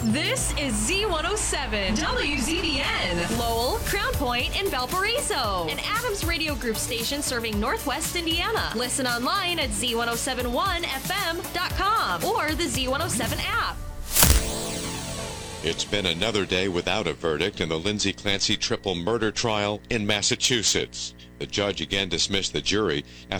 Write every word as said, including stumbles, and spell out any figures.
This is Z one oh seven, W Z B N, Lowell, Crown Point, and Valparaiso, an Adams Radio Group station serving Northwest Indiana. Listen online at Z one oh seven one F M dot com or the Z one oh seven app. It's been another day without a verdict in the Lindsay Clancy triple murder trial in Massachusetts. The judge again dismissed the jury after